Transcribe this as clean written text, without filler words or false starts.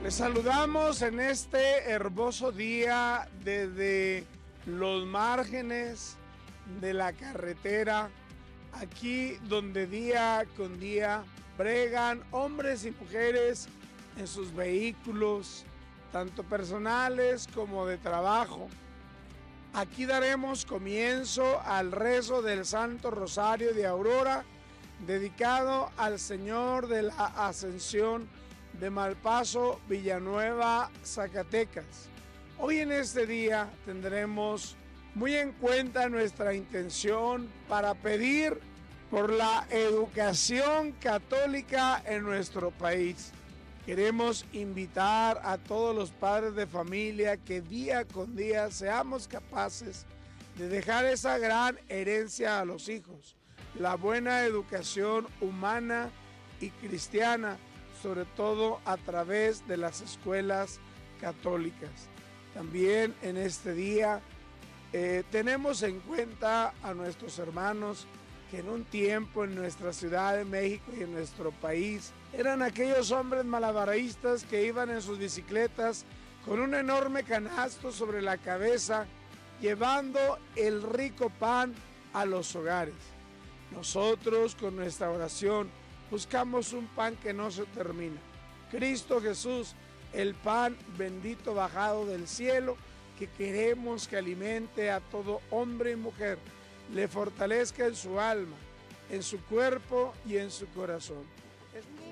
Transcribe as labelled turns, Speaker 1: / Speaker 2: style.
Speaker 1: Les saludamos en este hermoso día desde los márgenes de la carretera, aquí donde día con día bregan hombres y mujeres en sus vehículos, tanto personales como de trabajo. Aquí daremos comienzo al rezo del Santo Rosario de Aurora, dedicado al Señor de la Ascensión de Malpaso, Villanueva, Zacatecas. Hoy en este día tendremos muy en cuenta nuestra intención para pedir por la educación católica en nuestro país. Queremos invitar a todos los padres de familia que día con día seamos capaces de dejar esa gran herencia a los hijos, la buena educación humana y cristiana, sobre todo a través de las escuelas católicas. También en este día tenemos en cuenta a nuestros hermanos que en un tiempo en nuestra Ciudad de México y en nuestro país eran aquellos hombres malabaristas que iban en sus bicicletas con un enorme canasto sobre la cabeza, llevando el rico pan a los hogares. Nosotros con nuestra oración buscamos un pan que no se termina. Cristo Jesús, el pan bendito bajado del cielo, que queremos que alimente a todo hombre y mujer, le fortalezca en su alma, en su cuerpo y en su corazón. Es muy